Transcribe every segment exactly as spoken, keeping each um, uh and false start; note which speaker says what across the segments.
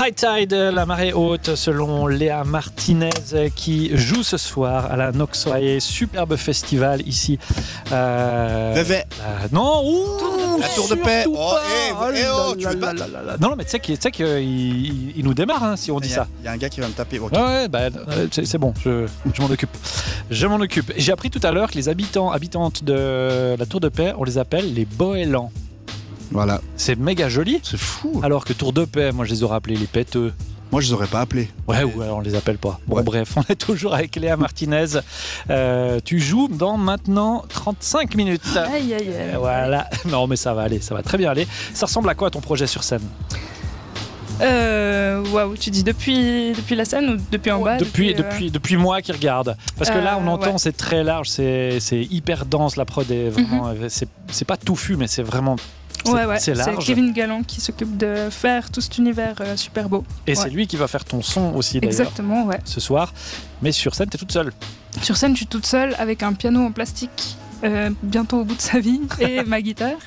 Speaker 1: High Tide, la marée haute, selon Léa Martinez, qui joue ce soir à la Noxoye. Superbe festival ici. Euh,
Speaker 2: Vevey.
Speaker 1: Euh, non, ouh,
Speaker 2: la Tour de Paix.
Speaker 1: surtout
Speaker 2: Oh,
Speaker 1: pas.
Speaker 2: eh, eh, oh, tu veux
Speaker 1: là
Speaker 2: pas
Speaker 1: là là là. Non, non, mais tu sais qu'il tu sais qu'il- il, il nous démarre hein, si on dit
Speaker 2: Il y,
Speaker 1: ça.
Speaker 2: a, il y a un gars qui va me taper. Ok.
Speaker 1: Ouais, ouais, bah, euh, c'est, c'est bon, je, je m'en occupe. Je m'en occupe. J'ai appris tout à l'heure que les habitants, habitantes de la Tour de Paix, on les appelle les Boélans.
Speaker 2: Voilà.
Speaker 1: C'est méga joli.
Speaker 2: C'est fou.
Speaker 1: Alors que Tour de Paix, moi je les aurais appelés les péteux.
Speaker 2: Moi, je les aurais pas appelés.
Speaker 1: Ouais, ou alors on les appelle pas. Bon,
Speaker 2: Ouais.
Speaker 1: bref, on est toujours avec Léa Martinez. Euh, tu joues dans maintenant trente-cinq minutes.
Speaker 3: Aïe, aïe, aïe.
Speaker 1: Euh, Voilà. Non, mais ça va aller, ça va très bien aller. Ça ressemble à quoi ton projet sur scène?
Speaker 3: Euh, Waouh, tu dis depuis, depuis la scène ou depuis en bas
Speaker 1: depuis,
Speaker 3: euh,
Speaker 1: depuis, depuis moi qui regarde. Parce que là, on
Speaker 3: Euh,
Speaker 1: entend,
Speaker 3: ouais.
Speaker 1: c'est très large, c'est, c'est hyper dense, la prod est vraiment. c'est, c'est pas touffu, mais c'est vraiment. C'est,
Speaker 3: Ouais, ouais.
Speaker 1: c'est
Speaker 3: C'est
Speaker 1: large.
Speaker 3: Kevin Galland qui s'occupe de faire tout cet univers euh, super beau.
Speaker 1: Et
Speaker 3: Ouais.
Speaker 1: c'est lui qui va faire ton son aussi, d'ailleurs,
Speaker 3: Exactement, ouais.
Speaker 1: ce soir. Mais sur scène, t'es toute seule.
Speaker 3: Sur scène, je suis toute seule avec un piano en plastique, euh, bientôt au bout de sa vie, et ma guitare.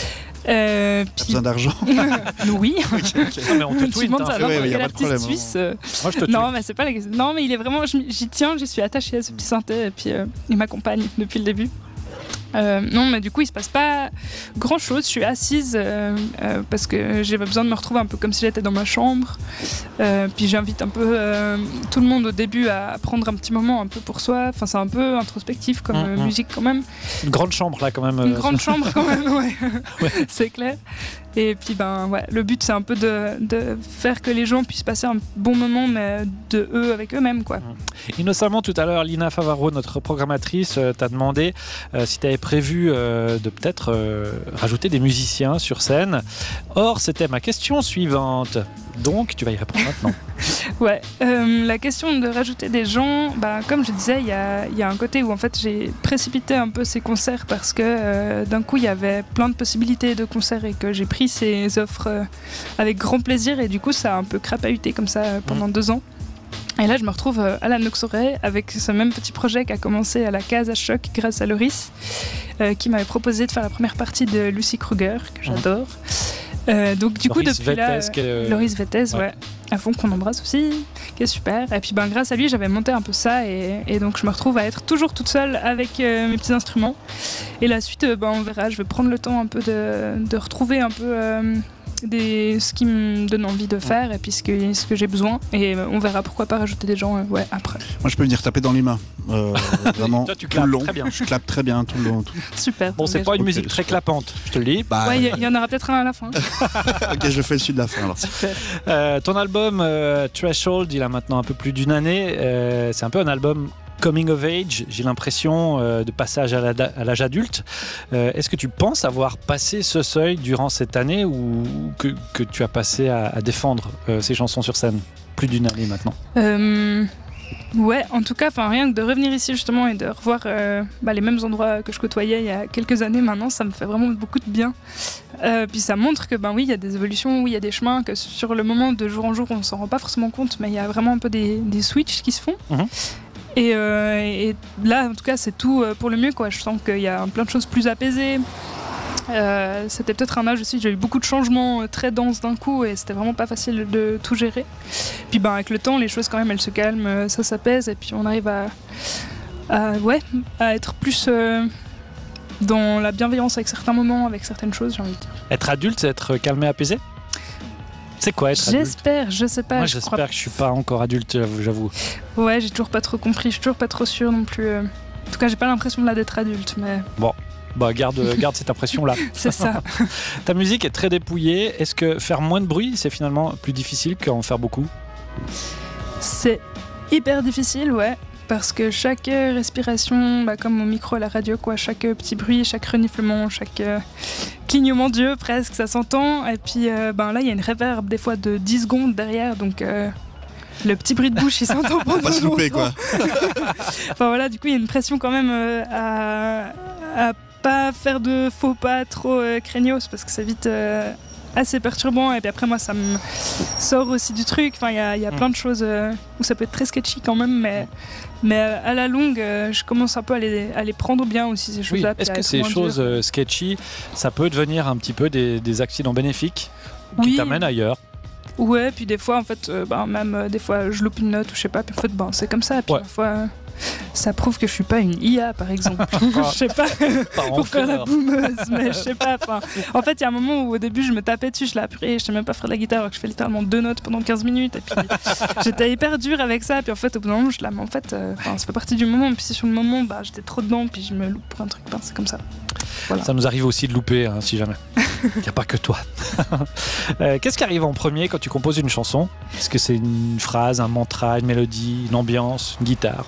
Speaker 3: Euh,
Speaker 2: T'as
Speaker 3: puis...
Speaker 2: besoin d'argent.
Speaker 3: oui.
Speaker 1: Non, mais on te
Speaker 3: Tu
Speaker 1: tweet.
Speaker 3: demandes
Speaker 1: hein.
Speaker 3: ça à
Speaker 2: Ouais,
Speaker 3: n'importe
Speaker 2: ouais, y a
Speaker 3: quel
Speaker 2: pas de problème,
Speaker 3: artiste suisse. euh,
Speaker 1: Moi, je te tweet.
Speaker 3: Non, mais c'est pas la question. Non, mais il est vraiment. J'y j'y tiens, j'y suis attachée à ce petit synthé et puis euh, il m'accompagne depuis le début. Euh, non, mais du coup, il se passe pas grand chose. Je suis assise euh, euh, parce que j'ai besoin de me retrouver un peu comme si j'étais dans ma chambre. Euh, puis j'invite un peu euh, tout le monde au début à prendre un petit moment un peu pour soi. Enfin, c'est un peu introspectif comme euh,
Speaker 1: Mhm.
Speaker 3: musique quand même.
Speaker 1: Une grande chambre, là, quand même.
Speaker 3: Une
Speaker 1: euh,
Speaker 3: grande chambre quand même, ouais.
Speaker 1: Ouais.
Speaker 3: C'est clair. Et puis ben ouais, le but c'est un peu de, de faire que les gens puissent passer un bon moment, mais de eux avec eux-mêmes quoi.
Speaker 1: Innocemment, tout à l'heure, Lina Favaro, notre programmatrice, euh, t'a demandé euh, si tu avais prévu euh, de peut-être euh, rajouter des musiciens sur scène. Or, c'était ma question suivante. Donc, tu vas y répondre maintenant.
Speaker 3: Ouais, euh, la question de rajouter des gens, bah, comme je disais, il y a, il y a un côté où en fait j'ai précipité un peu ces concerts parce que euh, d'un coup il y avait plein de possibilités de concerts et que j'ai pris ces offres euh, avec grand plaisir et du coup ça a un peu crapahuté comme ça euh, pendant mmh. deux ans. Et là, je me retrouve euh, à la Noxoray avec ce même petit projet qui a commencé à la Case à Choc grâce à Loris, euh, qui m'avait proposé de faire la première partie de Lucy Kruger, que j'adore. Euh, donc du
Speaker 1: Loris
Speaker 3: coup, depuis là,
Speaker 1: Vettez, euh...
Speaker 3: Loris Vettez, ouais.
Speaker 1: ouais,
Speaker 3: à fond qu'on embrasse aussi, qui est super. Et puis ben, grâce à lui, j'avais monté un peu ça et, et donc je me retrouve à être toujours toute seule avec euh, mes petits instruments. Et la suite, euh, ben, on verra, je vais prendre le temps un peu de, de retrouver un peu... Euh, Des, ce qui me donne envie de faire et puis ce que, ce que j'ai besoin et on verra pourquoi pas rajouter des gens euh, ouais, après.
Speaker 2: Moi je peux venir taper dans les mains euh, vraiment.
Speaker 1: Toi, tu
Speaker 2: tout le long.
Speaker 1: très bien.
Speaker 2: Je clappe très bien tout le long. Tout.
Speaker 3: Super.
Speaker 1: Bon, c'est pas une musique très clapante, je te le dis.
Speaker 2: Bah,
Speaker 3: ouais, il y, y en aura peut-être un à la fin.
Speaker 2: ok, je fais le sud de la fin alors.
Speaker 1: Euh, ton album euh, Threshold, il a maintenant un peu plus d'une année. Euh, c'est un peu un album coming of age, j'ai l'impression, euh, de passage à, la, à l'âge adulte. Euh, est-ce que tu penses avoir passé ce seuil durant cette année ou que, que tu as passé à, à défendre euh, ces chansons sur scène? Plus d'une année maintenant.
Speaker 3: Euh, ouais, en tout cas, rien que de revenir ici justement et de revoir euh, bah, les mêmes endroits que je côtoyais il y a quelques années maintenant, ça me fait vraiment beaucoup de bien. Euh, puis ça montre que ben oui, il y a des évolutions, oui, il y a des chemins, que sur le moment, de jour en jour, on s'en rend pas forcément compte, mais il y a vraiment un peu des, des switches qui se font. Mmh. Et, euh, et là, en tout cas, c'est tout pour le mieux, quoi. Je sens qu'il y a plein de choses plus apaisées. Euh, c'était peut-être un âge aussi, j'ai eu beaucoup de changements très denses d'un coup et c'était vraiment pas facile de tout gérer. Puis ben, avec le temps, les choses quand même, elles se calment, ça s'apaise et puis on arrive à, à, ouais, à être plus euh, dans la bienveillance avec certains moments, avec certaines choses, j'ai envie de dire.
Speaker 1: Être adulte, c'est être calme et apaisé? C'est quoi être adulte?
Speaker 3: J'espère, je sais pas.
Speaker 1: Moi,
Speaker 3: je
Speaker 1: j'espère
Speaker 3: crois...
Speaker 1: que je suis pas encore adulte, j'avoue.
Speaker 3: Ouais, j'ai toujours pas trop compris, je suis toujours pas trop sûre non plus. En tout cas, j'ai pas l'impression de là d'être adulte, mais...
Speaker 1: Bon. Bah, garde, garde cette impression-là.
Speaker 3: C'est ça.
Speaker 1: Ta musique est très dépouillée. Est-ce que faire moins de bruit, c'est finalement plus difficile qu'en faire beaucoup?
Speaker 3: C'est hyper difficile, ouais. Parce que chaque respiration, bah, comme au micro à la radio, quoi, chaque petit bruit, chaque reniflement, chaque euh, clignement d'yeux presque, ça s'entend. Et puis euh, ben, là, il y a une reverb des fois de dix secondes derrière, donc... Euh, le petit bruit de bouche, il s'entend pendant
Speaker 2: pas se louper, quoi.
Speaker 3: Enfin voilà, du coup, il y a une pression quand même euh, à, à pas faire de faux pas trop euh, craignos parce que c'est vite euh, assez perturbant. Et puis après, moi, ça me sort aussi du truc. Enfin, il y a, y a plein de choses euh, où ça peut être très sketchy quand même, mais, mais à la longue, euh, je commence un peu à les, à les prendre bien aussi, ces choses-là.
Speaker 1: Oui. Est-ce que ces choses euh, sketchy, ça peut devenir un petit peu des, des accidents bénéfiques qui oui. t'amènent ailleurs?
Speaker 3: Ouais, puis des fois, en fait, euh, ben, même euh, des fois, je loupe une note ou je sais pas, puis en fait, ben, c'est comme ça. Puis
Speaker 1: Ouais.
Speaker 3: parfois, euh, ça prouve que je suis pas une I A, par exemple. Je sais pas,
Speaker 1: Pas
Speaker 3: pour faire la
Speaker 1: encore.
Speaker 3: boumeuse, mais je sais pas. enfin, En fait, il y a un moment où au début, je me tapais dessus, je l'ai appris, je sais même pas faire de la guitare, alors que je fais littéralement deux notes pendant quinze minutes. Et puis, j'étais hyper dure avec ça. Puis en fait, au bout d'un moment, je la mais en fait, euh, enfin, ça fait partie du moment. Puis si sur le moment, bah, j'étais trop dedans, puis je me loupe pour un truc, ben, c'est comme ça. Voilà.
Speaker 1: Ça nous arrive aussi de louper, hein, si jamais. Il n'y a pas que toi. Euh, Qu'est-ce qui arrive en premier quand tu composes une chanson? Est-ce que c'est une phrase, un mantra, une mélodie, une ambiance, une guitare?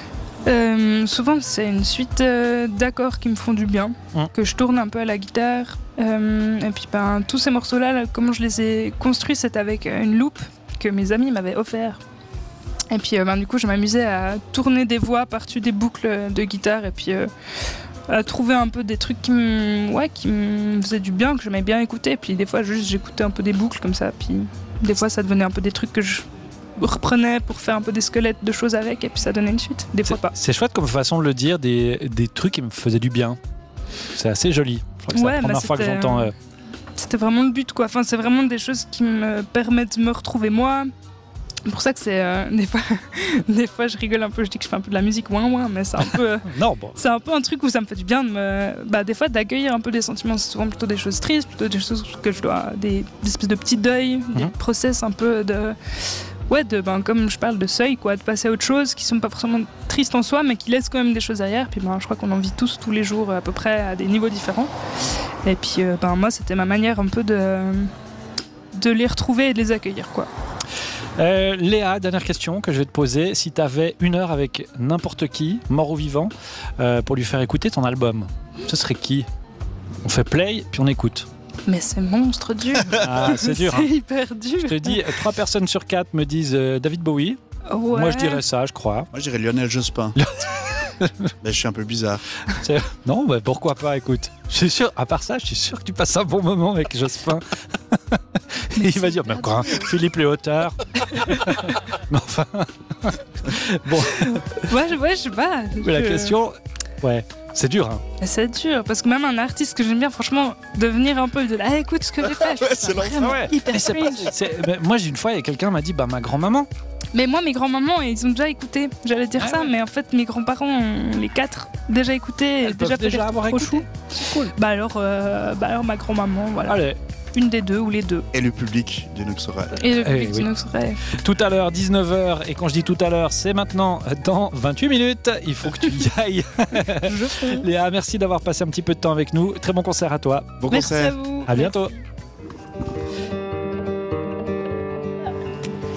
Speaker 3: Euh, souvent, c'est une suite euh, d'accords qui me font du bien,
Speaker 1: Mm.
Speaker 3: que je tourne un peu à la guitare. Euh, et puis, ben, tous ces morceaux-là, là, comment je les ai construits, c'est avec euh, une loupe que mes amis m'avaient offert. Et puis, euh, ben, du coup, je m'amusais à tourner des voix par-dessus des boucles de guitare et puis euh, à trouver un peu des trucs qui me, ouais, qui me faisaient du bien, que j'aimais bien écouter. Et puis, des fois, juste j'écoutais un peu des boucles comme ça. Puis, des fois, ça devenait un peu des trucs que je reprenais pour faire un peu des squelettes de choses avec, et puis ça donnait une suite. Des fois
Speaker 1: C'est-
Speaker 3: pas.
Speaker 1: C'est chouette comme façon de le dire, des, des trucs qui me faisaient du bien. C'est assez joli. Je crois que c'est
Speaker 3: Ouais,
Speaker 1: la première
Speaker 3: bah,
Speaker 1: fois que
Speaker 3: c'était,
Speaker 1: j'entends. euh,
Speaker 3: C'était vraiment le but, quoi. Enfin, c'est vraiment des choses qui me permettent de me retrouver moi. C'est pour ça que c'est euh, des fois, des fois, je rigole un peu. Je dis que je fais un peu de la musique ouin ouin, mais c'est un peu, euh,
Speaker 1: Non, bon.
Speaker 3: c'est un peu un truc où ça me fait du bien de me, bah, des fois, d'accueillir un peu des sentiments. C'est souvent plutôt des choses tristes, plutôt des choses que je dois, des, des espèces de petits deuils, des
Speaker 1: Mhm.
Speaker 3: process un peu de, ouais, de, ben, comme je parle de seuil, quoi, de passer à autre chose, qui sont pas forcément tristes en soi, mais qui laissent quand même des choses derrière. Puis, ben, je crois qu'on en vit tous tous les jours à peu près à des niveaux différents. Et puis, euh, ben, moi, c'était ma manière un peu de, de les retrouver et de les accueillir, quoi.
Speaker 1: Euh, Léa, dernière question que je vais te poser. Si tu avais une heure avec n'importe qui, mort ou vivant, euh, pour lui faire écouter ton album, ce serait qui? On fait play, puis on écoute.
Speaker 3: Mais c'est monstre dur.
Speaker 1: Ah, c'est dur.
Speaker 3: C'est
Speaker 1: Hein.
Speaker 3: hyper dur.
Speaker 1: Je te dis, euh, trois personnes sur quatre me disent euh, David Bowie.
Speaker 3: Ouais.
Speaker 1: Moi, je dirais ça, je crois.
Speaker 2: Moi, je dirais Lionel Jospin. Mais je suis un peu bizarre.
Speaker 1: C'est- Non, bah, pourquoi pas, écoute. Je suis sûr, à part ça, je suis sûr que tu passes un bon moment avec Jospin.
Speaker 3: Mais
Speaker 1: Il va
Speaker 3: c'est
Speaker 1: dire, mais
Speaker 3: hyper
Speaker 1: quoi,
Speaker 3: dur.
Speaker 1: Philippe Léotard. Mais enfin. Bon,
Speaker 3: Ouais, je, ouais, je sais pas.
Speaker 1: mais la
Speaker 3: Je-
Speaker 1: question, ouais, c'est dur. Hein.
Speaker 3: Mais c'est dur, parce que même un artiste que j'aime bien, franchement, devenir un peu de là, ah, écoute ce que j'ai fait, je trouve ça
Speaker 2: c'est l'enfer.
Speaker 3: vraiment
Speaker 1: Ouais.
Speaker 3: hyper
Speaker 1: Mais c'est pas-
Speaker 3: cringe.
Speaker 1: c'est- mais moi, j'ai une fois, il y a quelqu'un m'a dit, bah ma grand-maman.
Speaker 3: Mais moi, mes grands-mamans, ils ont déjà écouté. J'allais dire
Speaker 1: Ah
Speaker 3: ça,
Speaker 1: ouais.
Speaker 3: mais en fait, mes grands-parents, ont les quatre, déjà écouté. et
Speaker 1: Elles
Speaker 3: déjà
Speaker 1: peuvent
Speaker 3: fait
Speaker 1: déjà
Speaker 3: des
Speaker 1: avoir
Speaker 3: trop
Speaker 1: écouté.
Speaker 3: chou.
Speaker 1: C'est cool.
Speaker 3: Bah alors, euh, bah alors ma grand-maman, voilà.
Speaker 1: Allez,
Speaker 3: Une des deux ou les deux.
Speaker 2: Et le public de Noxoral.
Speaker 3: Et le
Speaker 1: Eh
Speaker 3: public
Speaker 1: oui.
Speaker 3: nous serait.
Speaker 1: tout à l'heure, dix-neuf heures. Et quand je dis tout à l'heure, c'est maintenant dans vingt-huit minutes. Il faut que tu y ailles.
Speaker 3: Je fais.
Speaker 1: Léa, merci d'avoir passé un petit peu de temps avec nous. Très bon concert à toi.
Speaker 2: Bon
Speaker 3: Merci
Speaker 2: concert.
Speaker 3: à vous.
Speaker 1: À bientôt.
Speaker 3: Merci.